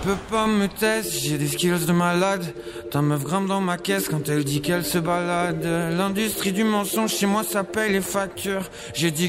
peux pas me tester, j'ai des skills de malade. Ta meuf grimpe dans ma caisse quand elle dit qu'elle se balade. L'industrie du mensonge chez moi ça paye les factures. J'ai dit